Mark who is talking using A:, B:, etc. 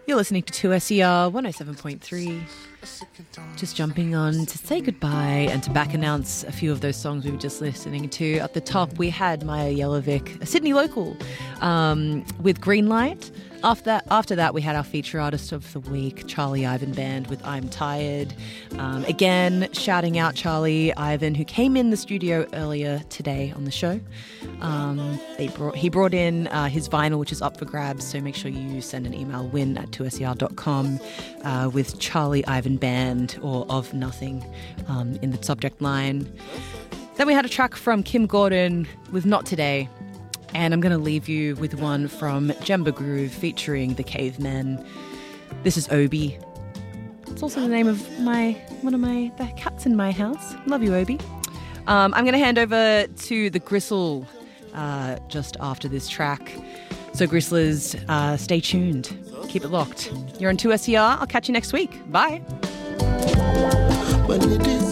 A: You're listening to 2SER 107.3. Just jumping on to say goodbye and to back announce a few of those songs we were just listening to. At the top, we had Maya Jelavic, a Sydney local, with Greenlight. After that, we had our feature artist of the week, Charlie Ivan Band, with I'm Tired. Again, shouting out Charlie Ivan, who came in the studio earlier today on the show. He brought in his vinyl, which is up for grabs, so make sure you send an email, win@2ser.com, with Charlie Ivan Band or Of Nothing in the subject line. Then we had a track from Kim Gordon with Not Today. And I'm going to leave you with one from Jemba Groove featuring The Cavemen. This is Obi. It's also the name of the cats in my house. Love you, Obi. I'm going to hand over to the Gristle just after this track. So Gristlers, stay tuned. Keep it locked. You're on 2SER. I'll catch you next week. Bye.